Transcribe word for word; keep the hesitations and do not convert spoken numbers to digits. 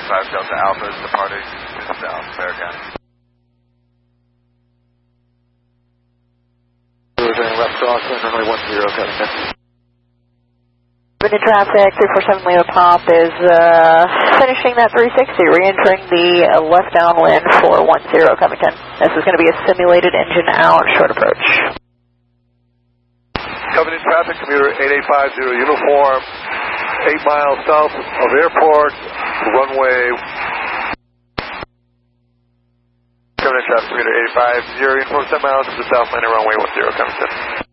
five Delta Alpha is departing to south, Bexar County. We're going left crosswind, runway one zero, Covington. Covington traffic, three four seven Lima Pop is uh, finishing that three sixty, re-entering the uh, left downwind for one zero, Covington. This is going to be a simulated engine out, short approach. Covington traffic, commuter eight eight five zero uniform, eight miles south of airport, runway. Covington traffic, commuter eight eight five zero uniform, seven miles to the south landing, runway one zero, Covington.